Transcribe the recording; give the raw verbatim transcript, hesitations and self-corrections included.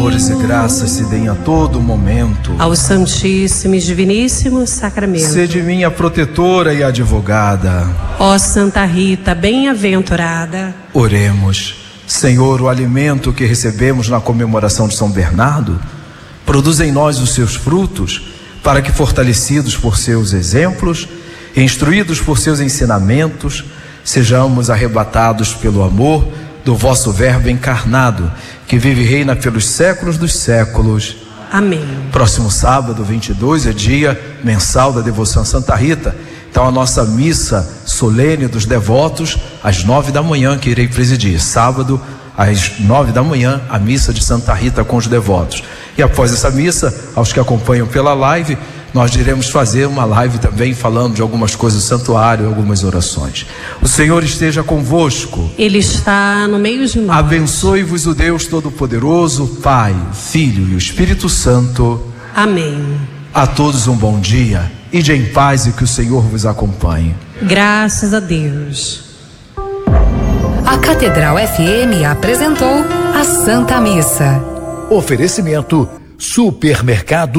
Louvores e graças se deem a todo momento ao Santíssimo e Diviníssimo Sacramento. Sede minha protetora e advogada. Ó Santa Rita, bem-aventurada. Oremos. Senhor, o alimento que recebemos na comemoração de São Bernardo produz em nós os seus frutos, para que, fortalecidos por seus exemplos, instruídos por seus ensinamentos, sejamos arrebatados pelo amor do vosso Verbo encarnado, que vive e reina pelos séculos dos séculos. Amém. Próximo sábado, vinte e dois, é dia mensal da devoção a Santa Rita. Então a nossa missa solene dos devotos, às nove da manhã, que irei presidir. Sábado, às nove da manhã, a missa de Santa Rita com os devotos. E após essa missa, aos que acompanham pela live, nós iremos fazer uma live também falando de algumas coisas do santuário, algumas orações. O Senhor esteja convosco. Ele está no meio de nós. Abençoe-vos o Deus Todo-Poderoso, Pai, Filho e o Espírito Santo. Amém. A todos um bom dia. Ide em paz e que o Senhor vos acompanhe. Graças a Deus. A Catedral F M apresentou a Santa Missa. Oferecimento Supermercado